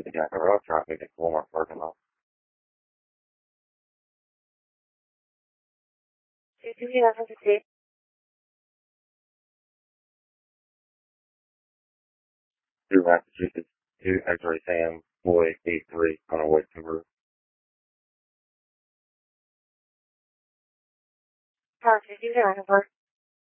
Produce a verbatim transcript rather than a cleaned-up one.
to the Jack Road traffic at Walmart parking lot. two two eleven sixty-eight. Through Massachusetts, to X-ray Sam, Boy, eight three, on our way to Roof. Power fifty, zero, number.